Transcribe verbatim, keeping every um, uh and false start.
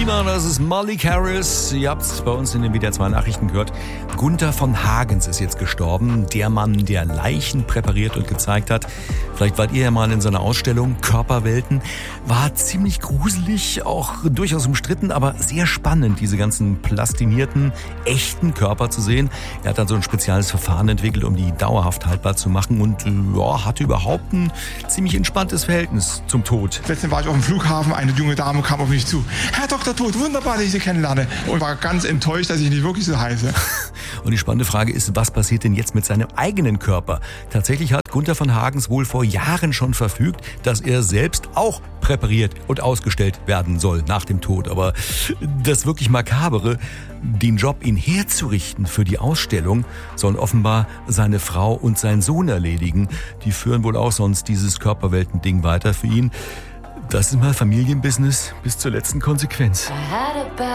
Berliner, das ist Malik Harris. Ihr habt es bei uns in den W D R zwei Nachrichten gehört. Gunther von Hagens ist jetzt gestorben. Der Mann, der Leichen präpariert und gezeigt hat. Vielleicht wart ihr ja mal in seiner Ausstellung Körperwelten. War ziemlich gruselig, auch durchaus umstritten, aber sehr spannend, diese ganzen plastinierten, echten Körper zu sehen. Er hat dann so ein spezielles Verfahren entwickelt, um die dauerhaft haltbar zu machen und ja, hatte überhaupt ein ziemlich entspanntes Verhältnis zum Tod. Letztens war ich auf dem Flughafen, eine junge Dame kam auf mich zu. Herr Doktor Tod, wunderbar, dass ich Sie kennenlerne. Und war ganz enttäuscht, dass ich nicht wirklich so heiße. Und die spannende Frage ist, was passiert denn jetzt mit seinem eigenen Körper? Tatsächlich hat Gunther von Hagens wohl vor Jahren schon verfügt, dass er selbst auch präpariert und ausgestellt werden soll nach dem Tod. Aber das wirklich Makabere, den Job, ihn herzurichten für die Ausstellung, sollen offenbar seine Frau und sein Sohn erledigen. Die führen wohl auch sonst dieses Körperwelten-Ding weiter für ihn. Das ist mal Familienbusiness bis zur letzten Konsequenz.